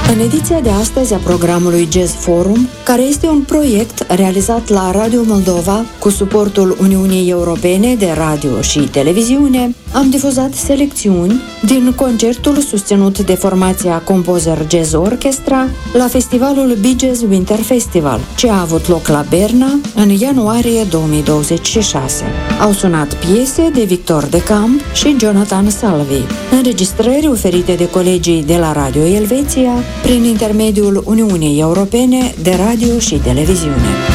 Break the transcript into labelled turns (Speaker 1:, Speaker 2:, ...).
Speaker 1: În ediția de astăzi a programului Jazz Forum, care este un proiect realizat la Radio Moldova cu suportul Uniunii Europene de Radio și Televiziune, am difuzat selecțiuni din concertul susținut de formația Composer Jazz Orchestra la festivalul B-Jazz Winter Festival, ce a avut loc la Berna în ianuarie 2026. Au sunat piese de Victor de Camp și Jonathan Salvi, înregistrări oferite de colegii de la Radio Elveția prin intermediul Uniunii Europene de Radio și Televiziune.